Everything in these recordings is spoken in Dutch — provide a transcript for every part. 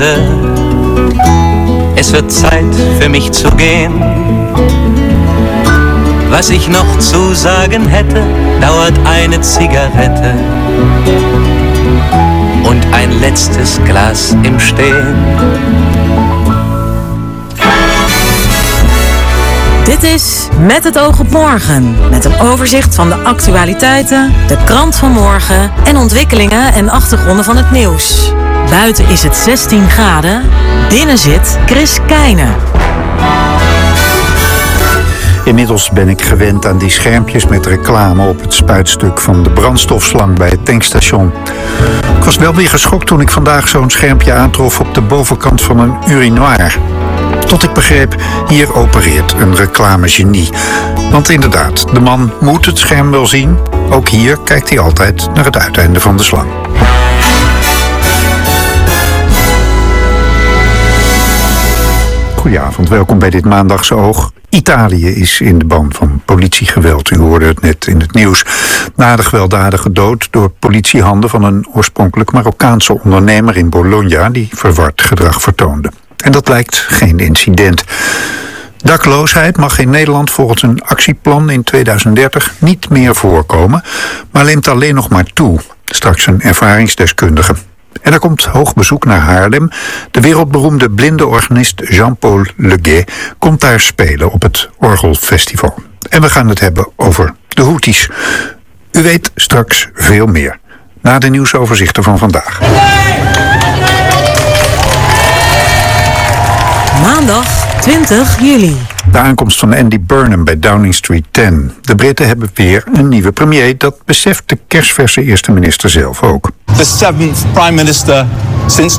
Es wird Zeit für mich zu gehen. Was ich noch zu sagen hätte, dauert eine Zigarette und ein letztes Glas im Stehen. Dit is Met het oog op morgen. Met een overzicht van de actualiteiten, de krant van morgen en ontwikkelingen en achtergronden van het nieuws. Buiten is het 16 graden. Binnen zit Chris Keijnen. Inmiddels ben ik gewend aan die schermpjes met reclame op het spuitstuk van de brandstofslang bij het tankstation. Ik was wel weer geschokt toen ik vandaag zo'n schermpje aantrof op de bovenkant van een urinoir. Tot ik begreep, hier opereert een reclamegenie. Want inderdaad, de man moet het scherm wel zien. Ook hier kijkt hij altijd naar het uiteinde van de slang. Goedenavond, welkom bij dit Maandagse Oog. Italië is in de ban van politiegeweld. U hoorde het net in het nieuws. Na de gewelddadige dood door politiehanden van een oorspronkelijk Marokkaanse ondernemer in Bologna die verward gedrag vertoonde. En dat lijkt geen incident. Dakloosheid mag in Nederland volgens een actieplan in 2030 niet meer voorkomen, maar neemt alleen nog maar toe. Straks een ervaringsdeskundige. En er komt hoog bezoek naar Haarlem. De wereldberoemde blinde organist Jean-Paul Le Gay komt daar spelen op het Orgelfestival. En we gaan het hebben over de Houthis. U weet straks veel meer. Na de nieuwsoverzichten van vandaag. Maandag 20 juli. De aankomst van Andy Burnham bij Downing Street 10. De Britten hebben weer een nieuwe premier. Dat beseft de kersverse eerste minister zelf ook. The 7th Prime Minister since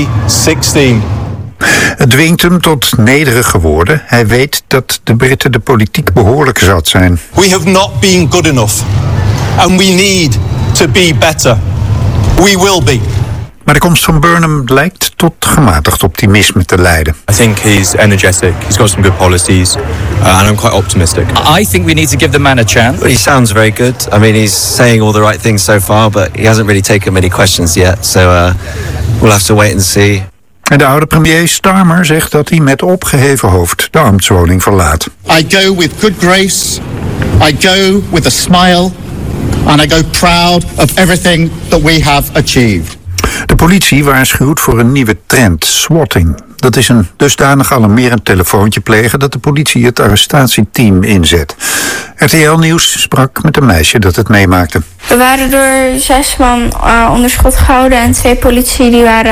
2016. Het dwingt hem tot nederige woorden. Hij weet dat de Britten de politiek behoorlijk zat zijn. We have not been good enough. And we need to be better. We will be. Maar de komst van Burnham lijkt tot gematigd optimisme te leiden. I think he's energetic, he's got some good policies, and I'm quite optimistic. I think we need to give the man a chance. He sounds very good. I mean, he's saying all the right things so far, but he hasn't really taken many questions yet. So we'll have to wait and see. En de oude premier Starmer zegt dat hij met opgeheven hoofd de ambtswoning verlaat. I go with good grace, I go with a smile, and I go proud of everything that we have achieved. De politie waarschuwt voor een nieuwe trend, swatting. Dat is een dusdanig alarmerend telefoontje plegen dat de politie het arrestatieteam inzet. RTL Nieuws sprak met een meisje dat het meemaakte. We waren door 6 man onder schot gehouden en 2 politie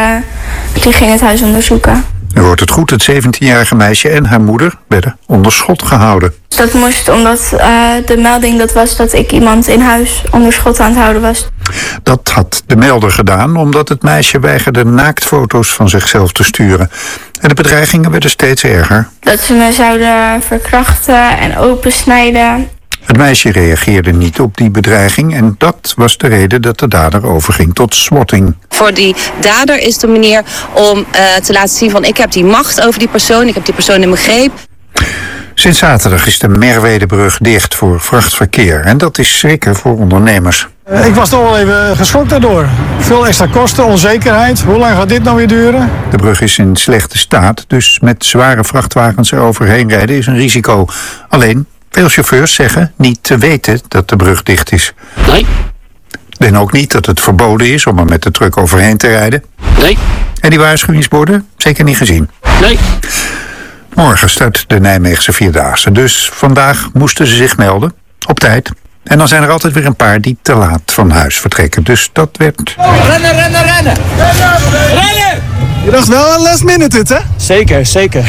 die gingen het huis onderzoeken. U hoort het goed, het 17-jarige meisje en haar moeder werden onder schot gehouden. Dat moest omdat de melding dat was dat ik iemand in huis onder schot aan het houden was. Dat had de melder gedaan omdat het meisje weigerde naaktfoto's van zichzelf te sturen. En de bedreigingen werden steeds erger. Dat ze me zouden verkrachten en opensnijden. Het meisje reageerde niet op die bedreiging en dat was de reden dat de dader overging tot swatting. Voor die dader is de manier om te laten zien van ik heb die macht over die persoon, ik heb die persoon in mijn greep. Sinds zaterdag is de Merwedebrug dicht voor vrachtverkeer en dat is schrikken voor ondernemers. Ik was toch wel even geschokt daardoor. Veel extra kosten, onzekerheid. Hoe lang gaat dit nou weer duren? De brug is in slechte staat, dus met zware vrachtwagens eroverheen rijden is een risico. Alleen, veel chauffeurs zeggen niet te weten dat de brug dicht is. Nee. En ook niet dat het verboden is om er met de truck overheen te rijden. Nee. En die waarschuwingsborden? Zeker niet gezien. Nee. Morgen start de Nijmeegse Vierdaagse, dus vandaag moesten ze zich melden. Op tijd. En dan zijn er altijd weer een paar die te laat van huis vertrekken. Dus dat werd... Rennen, rennen, rennen! Rennen! Je dacht wel een last minute dit, hè? Zeker, zeker.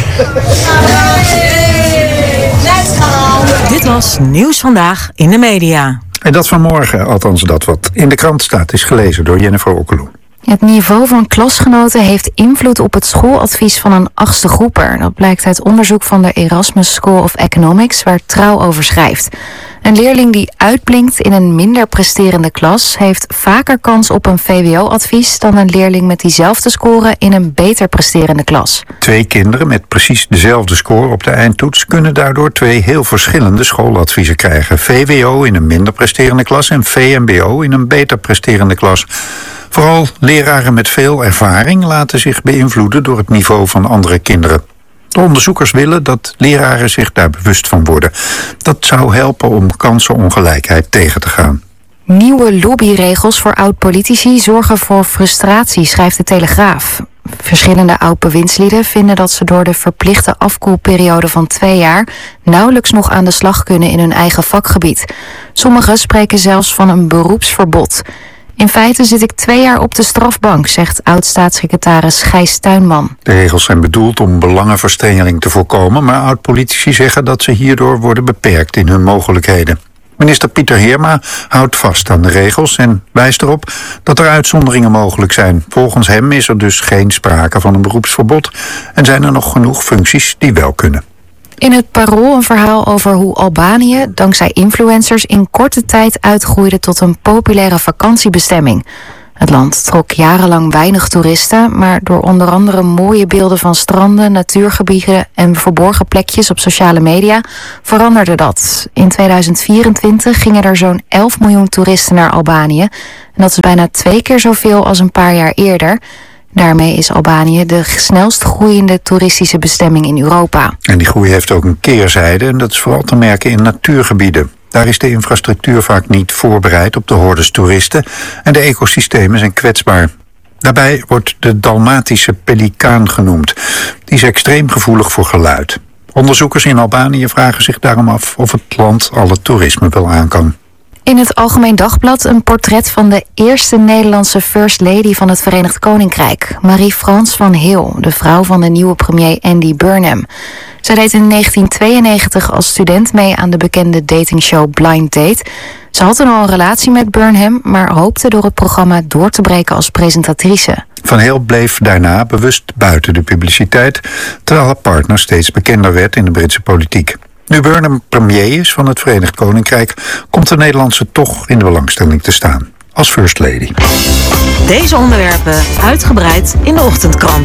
Dit was Nieuws Vandaag in de media. En dat vanmorgen, althans dat wat in de krant staat, is gelezen door Jennifer Okkeloen. Het niveau van klasgenoten heeft invloed op het schooladvies van een 8e groeper. Dat blijkt uit onderzoek van de Erasmus School of Economics, waar Trouw over schrijft. Een leerling die uitblinkt in een minder presterende klas heeft vaker kans op een VWO-advies dan een leerling met diezelfde score in een beter presterende klas. 2 kinderen met precies dezelfde score op de eindtoets kunnen daardoor 2 heel verschillende schooladviezen krijgen. VWO in een minder presterende klas en VMBO in een beter presterende klas. Vooral leraren met veel ervaring laten zich beïnvloeden door het niveau van andere kinderen. De onderzoekers willen dat leraren zich daar bewust van worden. Dat zou helpen om kansenongelijkheid tegen te gaan. Nieuwe lobbyregels voor oud-politici zorgen voor frustratie, schrijft de Telegraaf. Verschillende oud-bewindslieden vinden dat ze door de verplichte afkoelperiode van 2 jaar nauwelijks nog aan de slag kunnen in hun eigen vakgebied. Sommigen spreken zelfs van een beroepsverbod. In feite zit ik 2 jaar op de strafbank, zegt oud-staatssecretaris Gijs Tuinman. De regels zijn bedoeld om belangenverstrengeling te voorkomen, maar oud-politici zeggen dat ze hierdoor worden beperkt in hun mogelijkheden. Minister Pieter Heerma houdt vast aan de regels en wijst erop dat er uitzonderingen mogelijk zijn. Volgens hem is er dus geen sprake van een beroepsverbod en zijn er nog genoeg functies die wel kunnen. In het Parool een verhaal over hoe Albanië dankzij influencers in korte tijd uitgroeide tot een populaire vakantiebestemming. Het land trok jarenlang weinig toeristen, maar door onder andere mooie beelden van stranden, natuurgebieden en verborgen plekjes op sociale media veranderde dat. In 2024 gingen er zo'n 11 miljoen toeristen naar Albanië en dat is bijna 2 keer zoveel als een paar jaar eerder. Daarmee is Albanië de snelst groeiende toeristische bestemming in Europa. En die groei heeft ook een keerzijde en dat is vooral te merken in natuurgebieden. Daar is de infrastructuur vaak niet voorbereid op de hordes toeristen en de ecosystemen zijn kwetsbaar. Daarbij wordt de Dalmatische pelikaan genoemd. Die is extreem gevoelig voor geluid. Onderzoekers in Albanië vragen zich daarom af of het land al het toerisme wel aan kan. In het Algemeen Dagblad een portret van de eerste Nederlandse First Lady van het Verenigd Koninkrijk, Marie-France van Heel, de vrouw van de nieuwe premier Andy Burnham. Zij deed in 1992 als student mee aan de bekende datingshow Blind Date. Ze had toen al een relatie met Burnham, maar hoopte door het programma door te breken als presentatrice. Van Heel bleef daarna bewust buiten de publiciteit, terwijl haar partner steeds bekender werd in de Britse politiek. Nu Burnham premier is van het Verenigd Koninkrijk, komt de Nederlandse toch in de belangstelling te staan als First Lady. Deze onderwerpen uitgebreid in de ochtendkrant.